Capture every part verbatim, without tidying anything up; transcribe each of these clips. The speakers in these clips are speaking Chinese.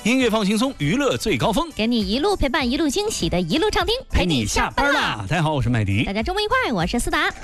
音乐放轻松，娱乐最高峰， 给你一路陪伴，一路惊喜的一路畅听， 陪你下班啦！大家好，我是麦迪， 大家周末愉快，我是思达。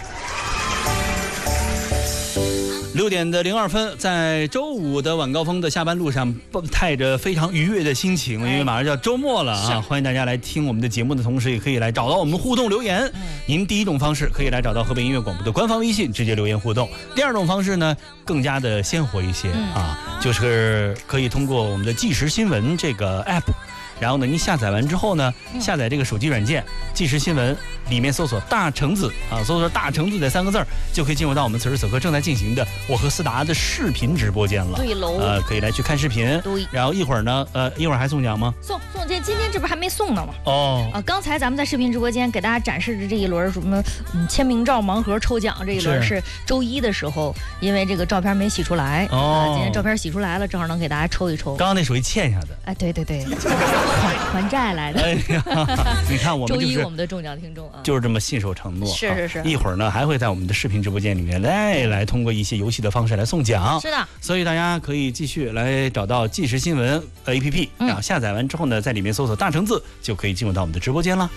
六点的零二分，在周五的晚高峰的下班路上，带着非常愉悦的心情，因为马上就要周末了啊！欢迎大家来听我们的节目的同时，也可以来找到我们互动留言。嗯、您第一种方式可以来找到河北音乐广播的官方微信，直接留言互动；第二种方式呢，更加的鲜活一些、嗯、啊，就是可以通过我们的即时新闻这个 app。然后呢，您下载完之后呢，下载这个手机软件即时新闻，里面搜索大橙子啊，搜索大橙子这三个字儿，就可以进入到我们此时此刻正在进行的我和思达的视频直播间了。 对喽， 呃，可以来去看视频。对。然后一会儿呢，呃，一会儿还送奖吗？ 送送，这今天这不还没送呢吗？ 哦。 啊，刚才咱们在视频直播间给大家展示的这一轮什么嗯签名照盲盒抽奖这一轮是周一的时候，因为这个照片没洗出来，哦、呃，今天照片洗出来了，正好能给大家抽一抽。 刚刚那属于欠下的。 哎，对对对。还还债来的，哎呀， 你看我们、就是、 周一我们的中奖听众啊， 就是这么信守承诺。 是是是， 一会儿呢还会在我们的视频直播间里面来来通过一些游戏的方式来送奖。 是的， 所以大家可以继续来找到即时新闻 A P P，、嗯、然后下载完之后呢，在里面搜索大橙子，就可以进入到我们的直播间了。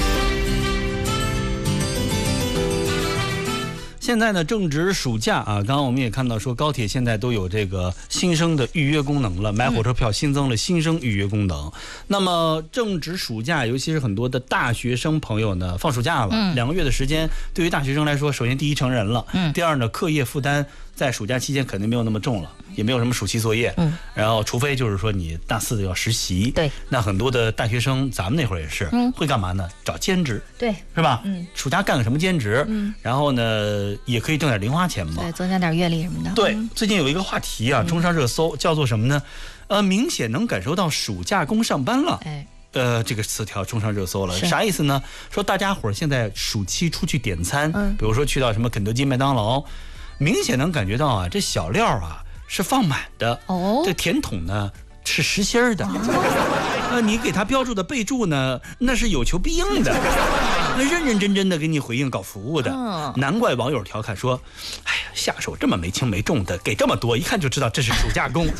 现在呢正值暑假啊，刚刚我们也看到说高铁现在都有这个新生的预约功能了，买火车票新增了新生预约功能。嗯、那么正值暑假，尤其是很多的大学生朋友呢放暑假了，嗯、两个月的时间，对于大学生来说，首先第一成人了，嗯、第二呢课业负担在暑假期间肯定没有那么重了，也没有什么暑期作业，嗯、然后除非就是说你大四要实习， 对， 那很多的大学生咱们那会儿也是，嗯、会干嘛呢？找兼职， 对， 是吧？ 嗯， 暑假干个什么兼职，嗯、然后呢也可以挣点零花钱嘛， 对，增加点阅历什么的。 对，最近有一个话题啊，冲上热搜，叫做什么呢？呃，明显能感受到暑假工上班了。哎，呃，这个词条冲上热搜了，啥意思呢？说大家伙现在暑期出去点餐，嗯、比如说去到什么肯德基、麦当劳，明显能感觉到啊，这小料啊是放满的，哦，这甜筒呢是实心儿的，哦、呃，你给他标注的备注呢，那是有求必应的。认认真真的给你回应搞服务的，嗯、难怪网友调侃说：“哎呀，下手这么没轻没重的，给这么多，一看就知道这是暑假工。”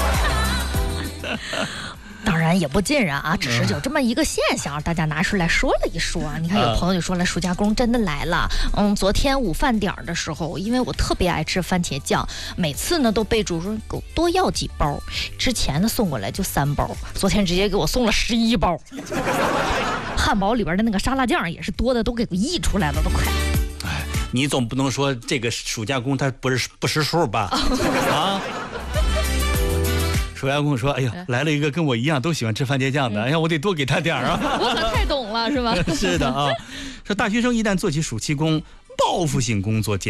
当然也不尽然啊，只是有这么一个现象，大家拿出来说了一说。你看有朋友就说了，暑假工真的来了。嗯，昨天午饭点的时候，因为我特别爱吃番茄酱，每次呢都备注说给我多要几包。之前呢送过来就三包，昨天直接给我送了十一包。汉堡里边的那个沙拉酱也是多的，都给我溢出来了，都快。 哎，你总不能说这个暑假工他不是不识数吧？啊？暑假工说：“哎呀，来了一个跟我一样都喜欢吃番茄酱的，哎呀，我得多给他点啊！” 我可太懂了，是吧？ 是的啊，说大学生一旦做起暑期工，报复性工作简